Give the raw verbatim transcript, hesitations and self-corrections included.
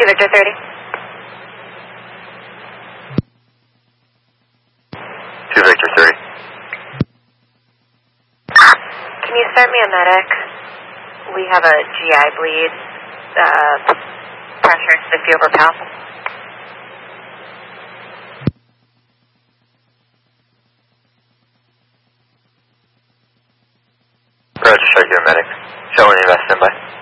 two Victor thirty. two Victor thirty. Can you start me a medic? We have a G I bleed. Uh, pressure is fifty over pound. Roger, start your medic. Showing you best standby.